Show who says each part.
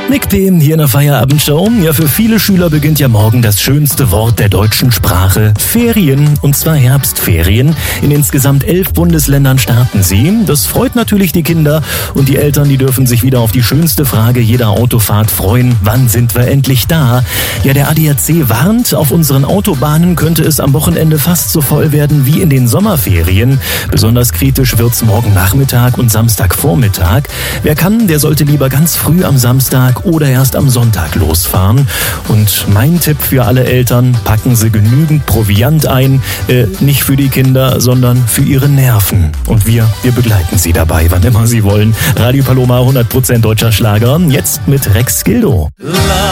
Speaker 1: Nick P. hier in der Feierabendshow. Ja, für viele Schüler beginnt ja morgen das schönste Wort der deutschen Sprache, Ferien, und zwar Herbstferien. In insgesamt 11 Bundesländern starten sie. Das freut natürlich die Kinder, und die Eltern, die dürfen sich wieder auf die schönste Frage jeder Autofahrt freuen: Wann sind wir endlich da? Ja, der ADAC warnt, auf unseren Autobahnen könnte es am Wochenende fast so voll werden wie in den Sommerferien. Besonders kritisch wird's morgen Nachmittag und Samstagvormittag. Wer kann, der sollte lieber ganz früh am Samstag oder erst am Sonntag losfahren. Und mein Tipp für alle Eltern: Packen Sie genügend Proviant ein. Nicht für die Kinder, sondern für Ihre Nerven. Und wir begleiten Sie dabei, wann immer Sie wollen. Radio Paloma, 100% deutscher Schlager. Jetzt mit Rex Gildo.